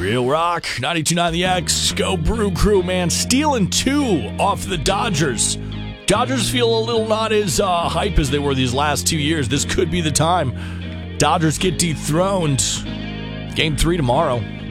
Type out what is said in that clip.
Real Rock, 92.9 The X, go Brew Crew, man. Stealing 2 off the Dodgers. Dodgers feel a little not as hype as they were these last 2 years. This could be the time Dodgers get dethroned. Game 3 tomorrow.